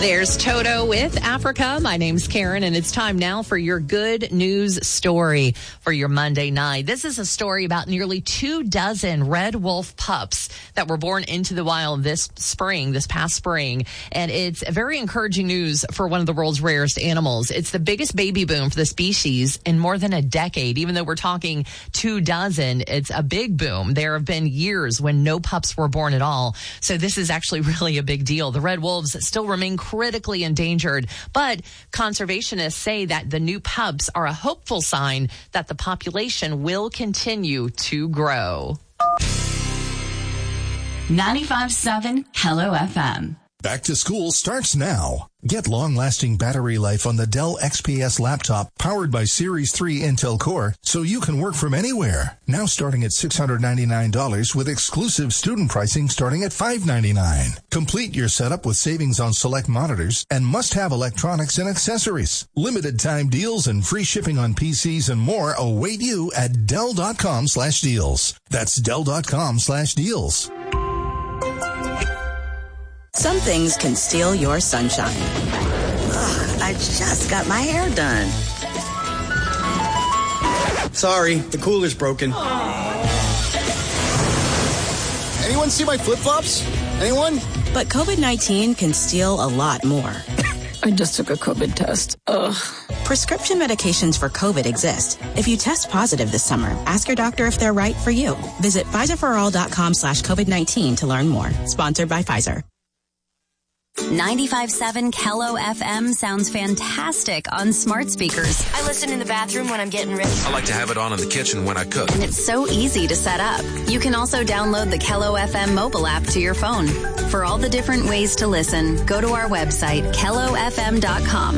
There's Toto with Africa. My name's Karen, and it's time now for your good news story for your Monday night. This is a story about nearly 24 red wolf pups that were born into the wild this past spring. And it's very encouraging news for one of the world's rarest animals. It's the biggest baby boom for the species in more than a decade. Even though we're talking 24, it's a big boom. There have been years when no pups were born at all. So this is actually really a big deal. The red wolves still remain critically endangered, but conservationists say that the new pups are a hopeful sign that the population will continue to grow. 95.7 Hello FM. Back to school starts now. Get long-lasting battery life on the Dell XPS laptop powered by Series 3 Intel Core so you can work from anywhere. Now starting at $699 with exclusive student pricing starting at $599. Complete your setup with savings on select monitors and must-have electronics and accessories. Limited time deals and free shipping on PCs and more await you at Dell.com/deals. That's Dell.com/deals. Some things can steal your sunshine. Ugh, I just got my hair done. Sorry, the cooler's broken. Anyone see my flip-flops? Anyone? But COVID-19 can steal a lot more. I just took a COVID test. Ugh. Prescription medications for COVID exist. If you test positive this summer, ask your doctor if they're right for you. Visit PfizerForAll.com/COVID-19 to learn more. Sponsored by Pfizer. 95.7 Hello FM sounds fantastic on smart speakers. I listen in the bathroom when I'm getting ready. I like to have it on in the kitchen when I cook. And it's so easy to set up. You can also download the Hello FM mobile app to your phone. For all the different ways to listen, go to our website, HelloFM.com.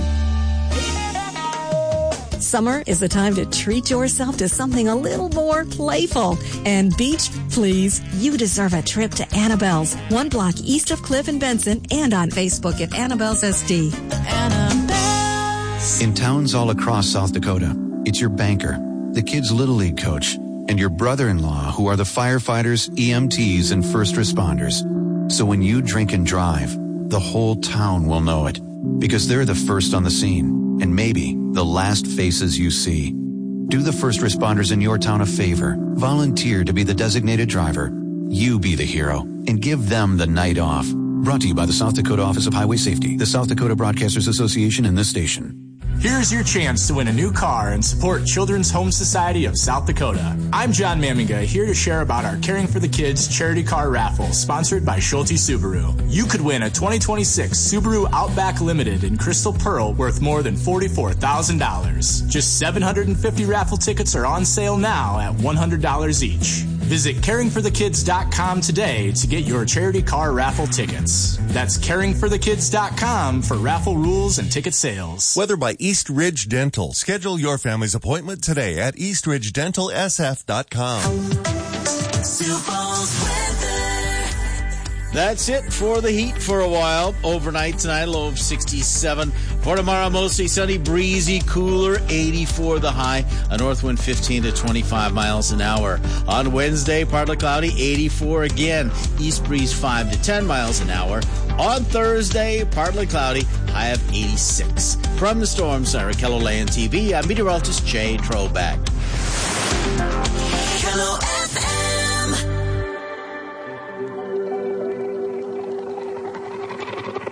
Summer is the time to treat yourself to something a little more playful. And beach, please, you deserve a trip to Annabelle's, 1 block east of Cliff and Benson, and on Facebook at Annabelle's SD. Annabelle's. In towns all across South Dakota, it's your banker, the kids' Little League coach, and your brother-in-law who are the firefighters, EMTs, and first responders. So when you drink and drive, the whole town will know it, because they're the first on the scene. And maybe the last faces you see. Do the first responders in your town a favor. Volunteer to be the designated driver. You be the hero and give them the night off. Brought to you by the South Dakota Office of Highway Safety, the South Dakota Broadcasters Association, and this station. Here's your chance to win a new car and support Children's Home Society of South Dakota. I'm John Maminga, here to share about our Caring for the Kids charity car raffle, sponsored by Schulte Subaru. You could win a 2026 Subaru Outback Limited in Crystal Pearl worth more than $44,000. Just 750 raffle tickets are on sale now at $100 each. Visit caringforthekids.com today to get your charity car raffle tickets. That's caringforthekids.com for raffle rules and ticket sales. Weather by East Ridge Dental. Schedule your family's appointment today at eastridgedentalsf.com. That's it for the heat for a while. Overnight tonight, low of 67. For tomorrow, mostly sunny, breezy, cooler, 84 the high. A north wind 15 to 25 miles an hour. On Wednesday, partly cloudy, 84 again. East breeze 5 to 10 miles an hour. On Thursday, partly cloudy, high of 86. From the Storm Center, KELOLAND TV, I'm meteorologist Jay Troback. Hello.